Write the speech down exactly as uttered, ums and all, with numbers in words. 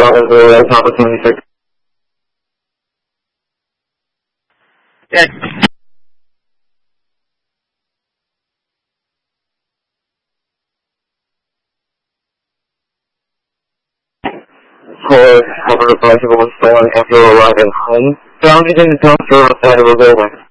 now is the last opportunity for... Yes. For cover the bicycle installing after arriving home. Found it in the dumpster outside of a building.